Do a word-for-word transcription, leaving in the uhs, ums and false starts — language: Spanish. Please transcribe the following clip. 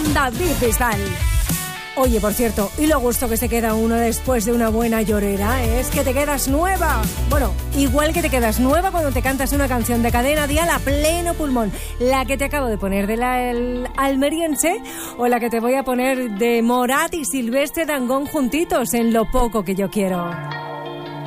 David Bisbal. Oye, por cierto, y lo gusto que se queda uno después de una buena llorera, ¿eh? Es que te quedas nueva. Bueno, igual que te quedas nueva cuando te cantas una canción de Cadena Dial a pleno pulmón. La que te acabo de poner de la el Almeriense o la que te voy a poner de Morat y Silvestre Dangond juntitos en Lo poco que yo quiero.